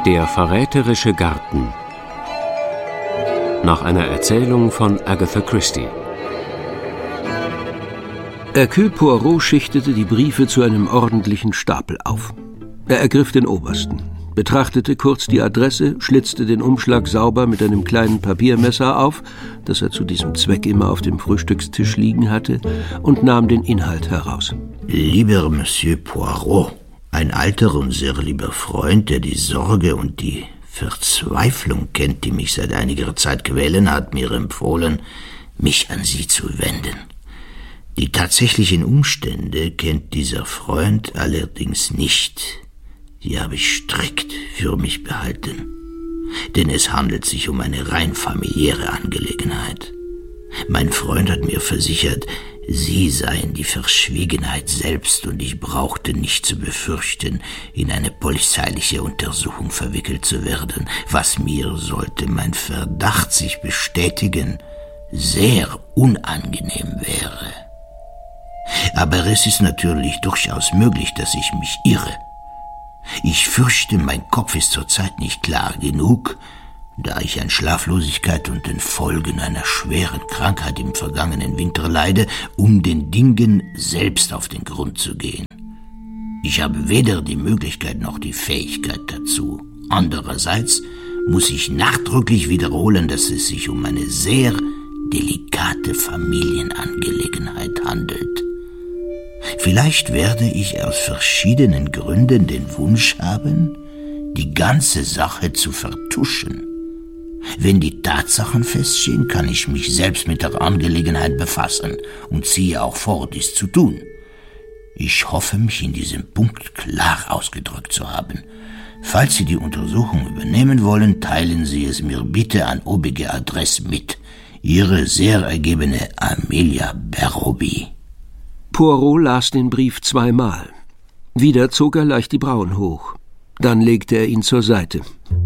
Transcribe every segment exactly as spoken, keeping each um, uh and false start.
Der verräterische Garten. Nach einer Erzählung von Agatha Christie. Hercule Poirot schichtete die Briefe zu einem ordentlichen Stapel auf. Er ergriff den obersten, betrachtete kurz die Adresse, schlitzte den Umschlag sauber mit einem kleinen Papiermesser auf, das er zu diesem Zweck immer auf dem Frühstückstisch liegen hatte, und nahm den Inhalt heraus. Lieber Monsieur Poirot, ein alter und sehr lieber Freund, der die Sorge und die Verzweiflung kennt, die mich seit einiger Zeit quälen, hat mir empfohlen, mich an Sie zu wenden. Die tatsächlichen Umstände kennt dieser Freund allerdings nicht. Die habe ich strikt für mich behalten. Denn es handelt sich um eine rein familiäre Angelegenheit. Mein Freund hat mir versichert, Sie seien die Verschwiegenheit selbst und ich brauchte nicht zu befürchten, in eine polizeiliche Untersuchung verwickelt zu werden, was mir, sollte mein Verdacht sich bestätigen, sehr unangenehm wäre. Aber es ist natürlich durchaus möglich, dass ich mich irre. Ich fürchte, mein Kopf ist zurzeit nicht klar genug, da ich an Schlaflosigkeit und den Folgen einer schweren Krankheit im vergangenen Winter leide, um den Dingen selbst auf den Grund zu gehen. Ich habe weder die Möglichkeit noch die Fähigkeit dazu. Andererseits muss ich nachdrücklich wiederholen, dass es sich um eine sehr delikate Familienangelegenheit handelt. Vielleicht werde ich aus verschiedenen Gründen den Wunsch haben, die ganze Sache zu vertuschen. Wenn die Tatsachen feststehen, kann ich mich selbst mit der Angelegenheit befassen und ziehe auch vor, dies zu tun. Ich hoffe, mich in diesem Punkt klar ausgedrückt zu haben. Falls Sie die Untersuchung übernehmen wollen, teilen Sie es mir bitte an obige Adresse mit. Ihre sehr ergebene Amelia Barrowby. Poirot las den Brief zweimal. Wieder zog er leicht die Brauen hoch. Dann legte er ihn zur Seite.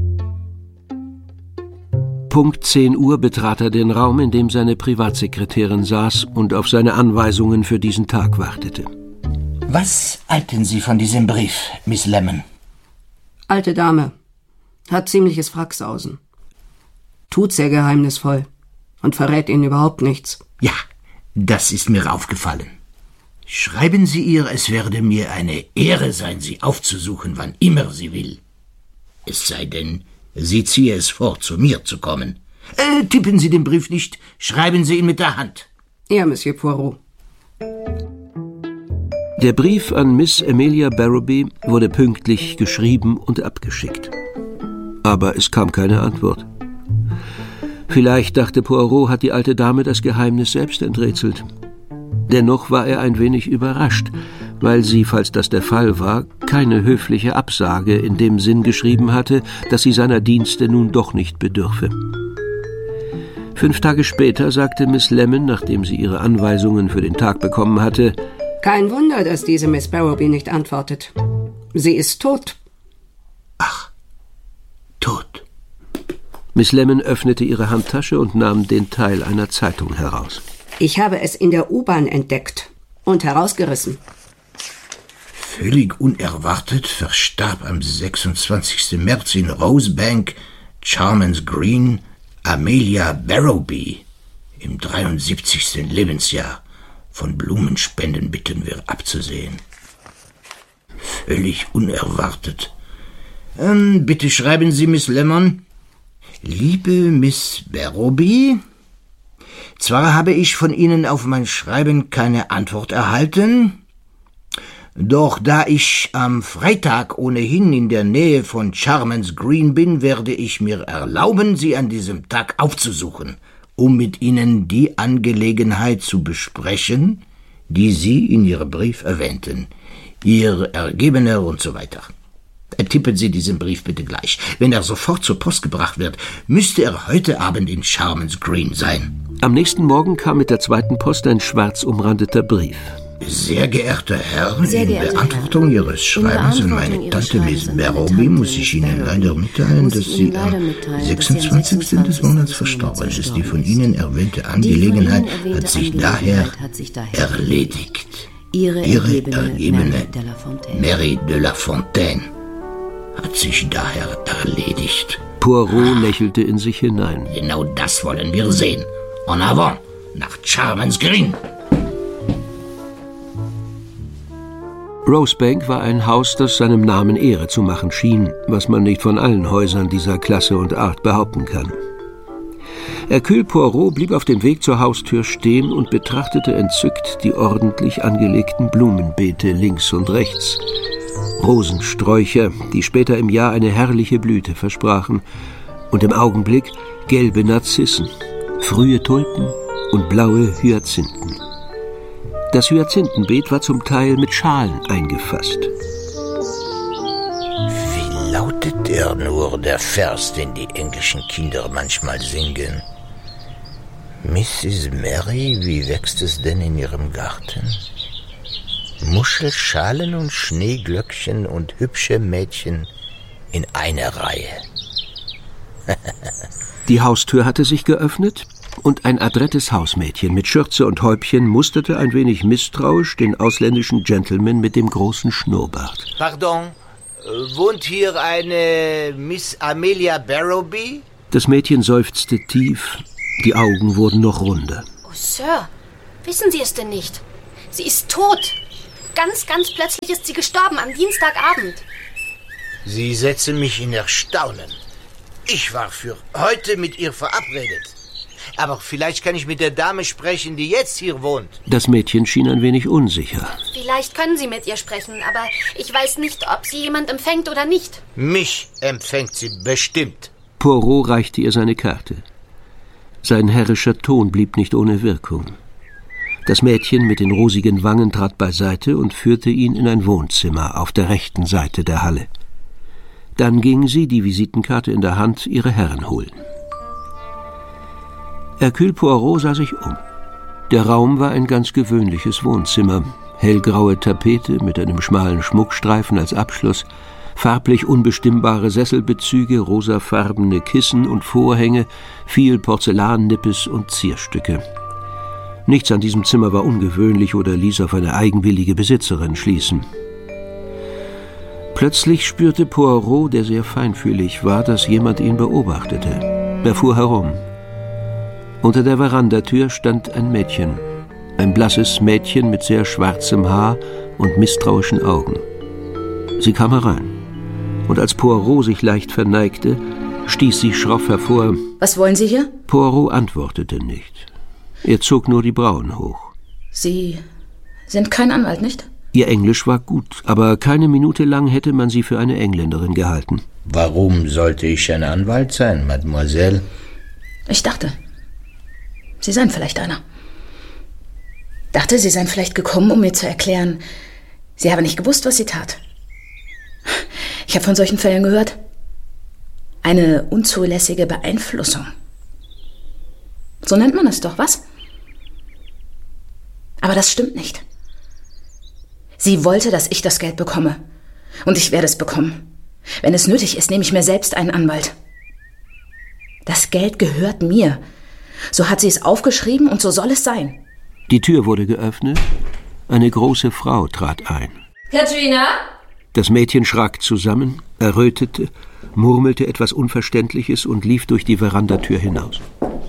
Punkt zehn Uhr betrat er den Raum, in dem seine Privatsekretärin saß und auf seine Anweisungen für diesen Tag wartete. Was halten Sie von diesem Brief, Miss Lemon? Alte Dame. Hat ziemliches Fracksausen. Tut sehr geheimnisvoll und verrät Ihnen überhaupt nichts. Ja, das ist mir aufgefallen. Schreiben Sie ihr, es werde mir eine Ehre sein, Sie aufzusuchen, wann immer sie will. Es sei denn, sie ziehe es vor, zu mir zu kommen. Äh, tippen Sie den Brief nicht, schreiben Sie ihn mit der Hand. Ja, Monsieur Poirot. Der Brief an Miss Amelia Barrowby wurde pünktlich geschrieben und abgeschickt. Aber es kam keine Antwort. Vielleicht, dachte Poirot, hat die alte Dame das Geheimnis selbst enträtselt. Dennoch war er ein wenig überrascht, weil sie, falls das der Fall war, keine höfliche Absage in dem Sinn geschrieben hatte, dass sie seiner Dienste nun doch nicht bedürfe. Fünf Tage später sagte Miss Lemon, nachdem sie ihre Anweisungen für den Tag bekommen hatte: Kein Wunder, dass diese Miss Barrowby nicht antwortet. Sie ist tot. Ach, tot. Miss Lemon öffnete ihre Handtasche und nahm den Teil einer Zeitung heraus. Ich habe es in der U-Bahn entdeckt und herausgerissen. Völlig unerwartet verstarb am sechsundzwanzigsten März in Rosebank, Charmans Green, Amelia Barrowby im dreiundsiebzigsten Lebensjahr. Von Blumenspenden bitten wir abzusehen. Völlig unerwartet. Ähm, bitte schreiben Sie, Miss Lemon. Liebe Miss Barrowby, zwar habe ich von Ihnen auf mein Schreiben keine Antwort erhalten, doch da ich am Freitag ohnehin in der Nähe von Charmans Green bin, werde ich mir erlauben, Sie an diesem Tag aufzusuchen, um mit Ihnen die Angelegenheit zu besprechen, die Sie in Ihrem Brief erwähnten, Ihr Ergebener und so weiter. Tippen Sie diesen Brief bitte gleich. Wenn er sofort zur Post gebracht wird, müsste er heute Abend in Charmans Green sein. Am nächsten Morgen kam mit der zweiten Post ein schwarz umrandeter Brief. Sehr geehrter Herr, Sehr in geehrter Beantwortung Herr, Ihres Schreibens an meine Tante Miss Barrowby muss ich Ihnen leider mitteilen, dass sie am sechsundzwanzigsten des Monats verstorben ist. Die von Ihnen erwähnte Angelegenheit hat sich daher erledigt. Ihre Ihre ergebene ergebene Mary de la Fontaine. Mary de la Fontaine. hat sich daher erledigt. Poirot lächelte in sich hinein. Genau das wollen wir sehen. En avant, nach Charmans Green. Rosebank war ein Haus, das seinem Namen Ehre zu machen schien, was man nicht von allen Häusern dieser Klasse und Art behaupten kann. Hercule Poirot blieb auf dem Weg zur Haustür stehen und betrachtete entzückt die ordentlich angelegten Blumenbeete links und rechts. Rosensträucher, die später im Jahr eine herrliche Blüte versprachen, und im Augenblick gelbe Narzissen, frühe Tulpen und blaue Hyazinthen. Das Hyazinthenbeet war zum Teil mit Schalen eingefasst. Wie lautet der nur, der Vers, den die englischen Kinder manchmal singen? Missus Mary, wie wächst es denn in ihrem Garten? Muschelschalen und Schneeglöckchen und hübsche Mädchen in einer Reihe. Die Haustür hatte sich geöffnet und ein adrettes Hausmädchen mit Schürze und Häubchen musterte ein wenig misstrauisch den ausländischen Gentleman mit dem großen Schnurrbart. Pardon, wohnt hier eine Miss Amelia Barrowby? Das Mädchen seufzte tief, die Augen wurden noch runder. Oh, Sir, wissen Sie es denn nicht? Sie ist tot. Ganz, ganz plötzlich ist sie gestorben am Dienstagabend. Sie setzen mich in Erstaunen. Ich war für heute mit ihr verabredet. Aber vielleicht kann ich mit der Dame sprechen, die jetzt hier wohnt. Das Mädchen schien ein wenig unsicher. Vielleicht können Sie mit ihr sprechen, aber ich weiß nicht, ob sie jemand empfängt oder nicht. Mich empfängt sie bestimmt. Poirot reichte ihr seine Karte. Sein herrischer Ton blieb nicht ohne Wirkung. Das Mädchen mit den rosigen Wangen trat beiseite und führte ihn in ein Wohnzimmer auf der rechten Seite der Halle. Dann ging sie, die Visitenkarte in der Hand, ihre Herren holen. Hercule Poirot sah sich um. Der Raum war ein ganz gewöhnliches Wohnzimmer. Hellgraue Tapete mit einem schmalen Schmuckstreifen als Abschluss, farblich unbestimmbare Sesselbezüge, rosafarbene Kissen und Vorhänge, viel Porzellannippes und Zierstücke. Nichts an diesem Zimmer war ungewöhnlich oder ließ auf eine eigenwillige Besitzerin schließen. Plötzlich spürte Poirot, der sehr feinfühlig war, dass jemand ihn beobachtete. Er fuhr herum. Unter der Verandatür stand ein Mädchen, ein blasses Mädchen mit sehr schwarzem Haar und misstrauischen Augen. Sie kam herein, und als Poirot sich leicht verneigte, stieß sie schroff hervor: Was wollen Sie hier? Poirot antwortete nicht. Er zog nur die Brauen hoch. Sie sind kein Anwalt, nicht? Ihr Englisch war gut, aber keine Minute lang hätte man sie für eine Engländerin gehalten. Warum sollte ich ein Anwalt sein, Mademoiselle? Ich dachte, Sie seien vielleicht einer. Dachte, Sie seien vielleicht gekommen, um mir zu erklären, Sie habe nicht gewusst, was sie tat. Ich habe von solchen Fällen gehört. Eine unzulässige Beeinflussung. So nennt man es doch, was? Aber das stimmt nicht. Sie wollte, dass ich das Geld bekomme. Und ich werde es bekommen. Wenn es nötig ist, nehme ich mir selbst einen Anwalt. Das Geld gehört mir. So hat sie es aufgeschrieben und so soll es sein. Die Tür wurde geöffnet. Eine große Frau trat ein. Katrina? Das Mädchen schrak zusammen, errötete, murmelte etwas Unverständliches und lief durch die Verandatür hinaus.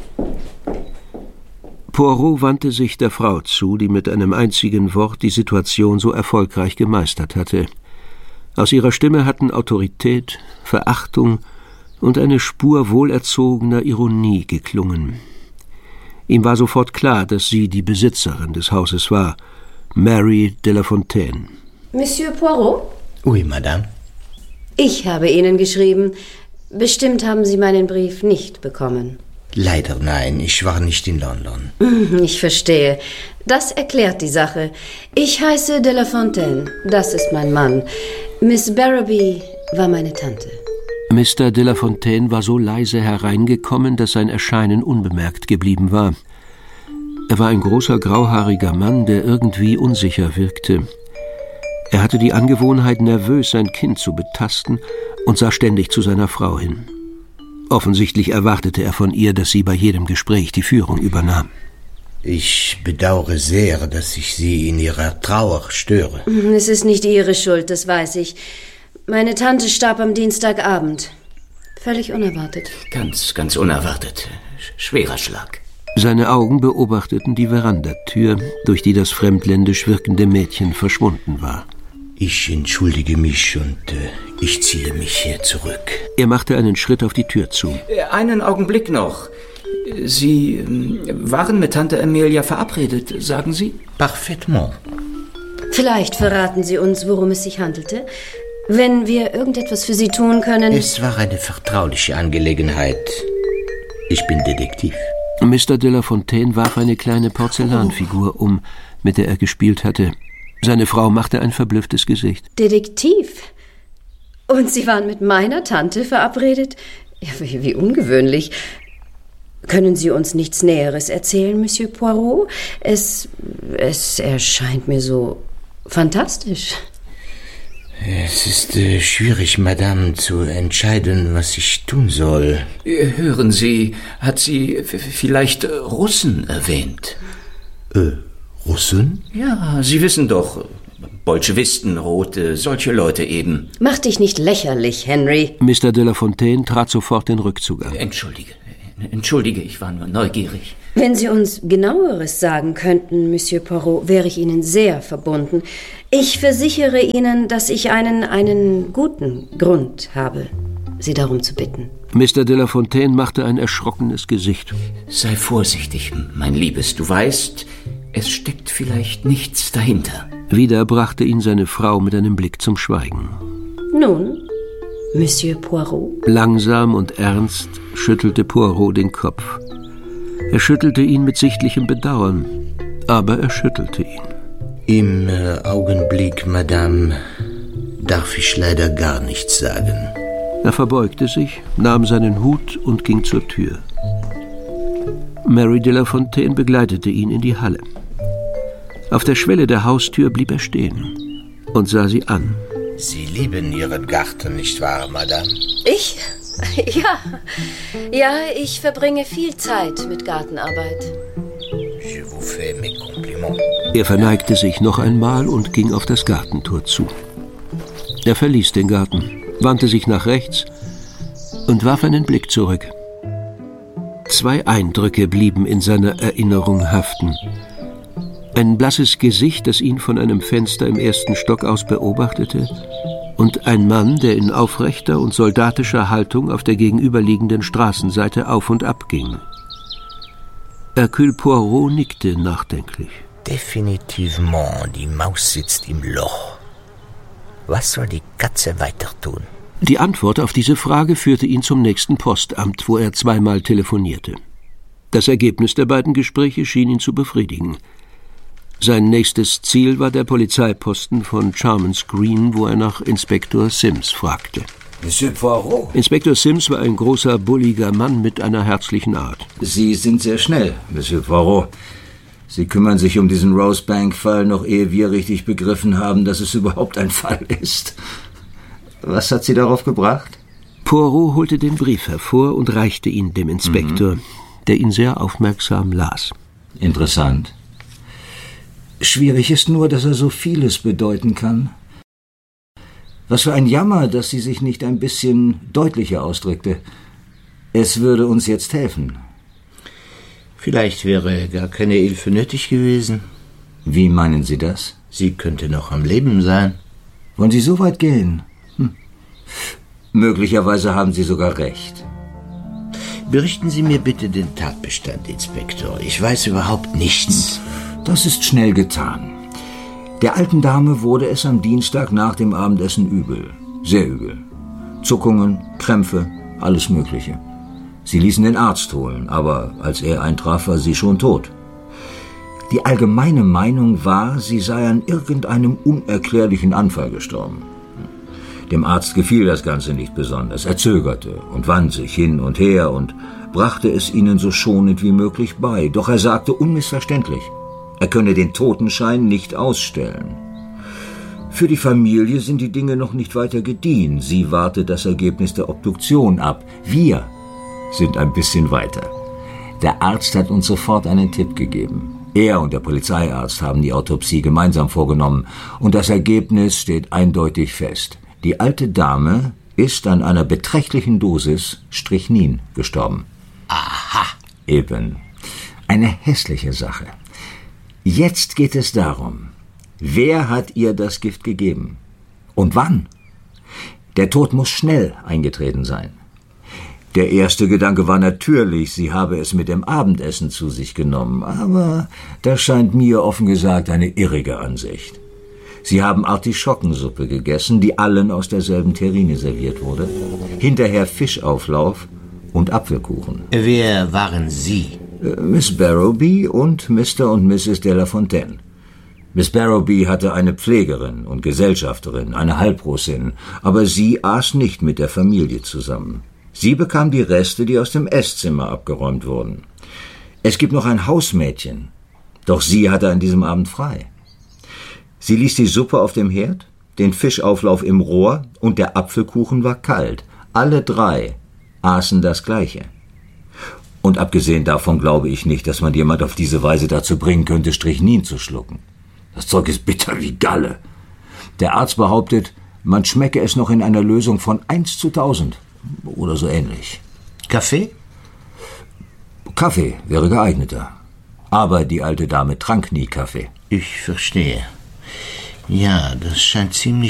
Poirot wandte sich der Frau zu, die mit einem einzigen Wort die Situation so erfolgreich gemeistert hatte. Aus ihrer Stimme hatten Autorität, Verachtung und eine Spur wohlerzogener Ironie geklungen. Ihm war sofort klar, dass sie die Besitzerin des Hauses war, Mary de la Fontaine. Monsieur Poirot? Oui, Madame. Ich habe Ihnen geschrieben. Bestimmt haben Sie meinen Brief nicht bekommen. Leider nein, ich war nicht in London. Ich verstehe. Das erklärt die Sache. Ich heiße de la Fontaine. Das ist mein Mann. Miss Barrowby war meine Tante. Mister de la Fontaine war so leise hereingekommen, dass sein Erscheinen unbemerkt geblieben war. Er war ein großer, grauhaariger Mann, der irgendwie unsicher wirkte. Er hatte die Angewohnheit, nervös sein Kinn zu betasten und sah ständig zu seiner Frau hin. Offensichtlich erwartete er von ihr, dass sie bei jedem Gespräch die Führung übernahm. Ich bedauere sehr, dass ich Sie in Ihrer Trauer störe. Es ist nicht Ihre Schuld, das weiß ich. Meine Tante starb am Dienstagabend. Völlig unerwartet. Ganz, ganz unerwartet. Schwerer Schlag. Seine Augen beobachteten die Verandatür, durch die das fremdländisch wirkende Mädchen verschwunden war. Ich entschuldige mich und äh, ich ziehe mich hier zurück. Er machte einen Schritt auf die Tür zu. Einen Augenblick noch. Sie äh, waren mit Tante Amelia verabredet, sagen Sie? Parfaitement. Vielleicht verraten Sie uns, worum es sich handelte. Wenn wir irgendetwas für Sie tun können... Es war eine vertrauliche Angelegenheit. Ich bin Detektiv. Mister de la Fontaine warf eine kleine Porzellanfigur um, mit der er gespielt hatte. Seine Frau machte ein verblüfftes Gesicht. Detektiv? Und Sie waren mit meiner Tante verabredet? Ja, wie, wie ungewöhnlich. Können Sie uns nichts Näheres erzählen, Monsieur Poirot? Es, es erscheint mir so fantastisch. Es ist äh, schwierig, Madame, zu entscheiden, was ich tun soll. Hören Sie, hat sie f- vielleicht Russen erwähnt? Äh, Russen? Ja, Sie wissen doch, Bolschewisten, Rote, solche Leute eben. Mach dich nicht lächerlich, Henry. Mister de la Fontaine trat sofort den Rückzug an. Entschuldige, entschuldige, ich war nur neugierig. Wenn Sie uns Genaueres sagen könnten, Monsieur Poirot, wäre ich Ihnen sehr verbunden. Ich versichere Ihnen, dass ich einen, einen guten Grund habe, Sie darum zu bitten. Mister de la Fontaine machte ein erschrockenes Gesicht. Sei vorsichtig, mein Liebes. Du weißt, es steckt vielleicht nichts dahinter. Wieder brachte ihn seine Frau mit einem Blick zum Schweigen. Nun, Monsieur Poirot? Langsam und ernst schüttelte Poirot den Kopf. Er schüttelte ihn mit sichtlichem Bedauern, aber er schüttelte ihn. Im äh, Augenblick, Madame, darf ich leider gar nichts sagen. Er verbeugte sich, nahm seinen Hut und ging zur Tür. Mary de la Fontaine begleitete ihn in die Halle. Auf der Schwelle der Haustür blieb er stehen und sah sie an. Sie lieben Ihren Garten, nicht wahr, Madame? Ich? Ja. Ja, ich verbringe viel Zeit mit Gartenarbeit. Je vous fais mes compliments. Er verneigte sich noch einmal und ging auf das Gartentor zu. Er verließ den Garten, wandte sich nach rechts und warf einen Blick zurück. Zwei Eindrücke blieben in seiner Erinnerung haften. Ein blasses Gesicht, das ihn von einem Fenster im ersten Stock aus beobachtete, und ein Mann, der in aufrechter und soldatischer Haltung auf der gegenüberliegenden Straßenseite auf und ab ging. Hercule Poirot nickte nachdenklich. Definitivement, die Maus sitzt im Loch. Was soll die Katze weiter tun? Die Antwort auf diese Frage führte ihn zum nächsten Postamt, wo er zweimal telefonierte. Das Ergebnis der beiden Gespräche schien ihn zu befriedigen. Sein nächstes Ziel war der Polizeiposten von Charmans Green, wo er nach Inspektor Sims fragte. Monsieur Poirot? Inspektor Sims war ein großer, bulliger Mann mit einer herzlichen Art. Sie sind sehr schnell, Monsieur Poirot. Sie kümmern sich um diesen Rosebank-Fall, noch ehe wir richtig begriffen haben, dass es überhaupt ein Fall ist. Was hat Sie darauf gebracht? Poirot holte den Brief hervor und reichte ihn dem Inspektor, mhm. der ihn sehr aufmerksam las. Interessant. Schwierig ist nur, dass er so vieles bedeuten kann. Was für ein Jammer, dass sie sich nicht ein bisschen deutlicher ausdrückte. Es würde uns jetzt helfen. Vielleicht wäre gar keine Hilfe nötig gewesen. Wie meinen Sie das? Sie könnte noch am Leben sein. Wollen Sie so weit gehen? Hm. Möglicherweise haben Sie sogar recht. Berichten Sie mir bitte den Tatbestand, Inspektor. Ich weiß überhaupt nichts. Das ist schnell getan. Der alten Dame wurde es am Dienstag nach dem Abendessen übel. Sehr übel. Zuckungen, Krämpfe, alles Mögliche. Sie ließen den Arzt holen, aber als er eintraf, war sie schon tot. Die allgemeine Meinung war, sie sei an irgendeinem unerklärlichen Anfall gestorben. Dem Arzt gefiel das Ganze nicht besonders. Er zögerte und wand sich hin und her und brachte es ihnen so schonend wie möglich bei. Doch er sagte unmissverständlich, er könne den Totenschein nicht ausstellen. Für die Familie sind die Dinge noch nicht weiter gediehen. Sie wartet das Ergebnis der Obduktion ab. Wir sind ein bisschen weiter. Der Arzt hat uns sofort einen Tipp gegeben. Er und der Polizeiarzt haben die Autopsie gemeinsam vorgenommen und das Ergebnis steht eindeutig fest. Die alte Dame ist an einer beträchtlichen Dosis Strychnin gestorben. Aha. Eben. Eine hässliche Sache. Jetzt geht es darum, wer hat ihr das Gift gegeben? Und wann? Der Tod muss schnell eingetreten sein. Der erste Gedanke war natürlich, sie habe es mit dem Abendessen zu sich genommen, aber das scheint mir offen gesagt eine irrige Ansicht. Sie haben Artischockensuppe gegessen, die allen aus derselben Terrine serviert wurde, hinterher Fischauflauf und Apfelkuchen. Wer waren Sie? Äh, Miss Barrowby und Mister und Misses de la Fontaine. Miss Barrowby hatte eine Pflegerin und Gesellschafterin, eine Halbrussin, aber sie aß nicht mit der Familie zusammen. Sie bekam die Reste, die aus dem Esszimmer abgeräumt wurden. Es gibt noch ein Hausmädchen, doch sie hatte an diesem Abend frei. Sie ließ die Suppe auf dem Herd, den Fischauflauf im Rohr und der Apfelkuchen war kalt. Alle drei aßen das Gleiche. Und abgesehen davon glaube ich nicht, dass man jemand auf diese Weise dazu bringen könnte, Strychnin zu schlucken. Das Zeug ist bitter wie Galle. Der Arzt behauptet, man schmecke es noch in einer Lösung von eins zu tausend oder so ähnlich. Kaffee? Kaffee wäre geeigneter. Aber die alte Dame trank nie Kaffee. Ich verstehe. Ja, das scheint ziemlich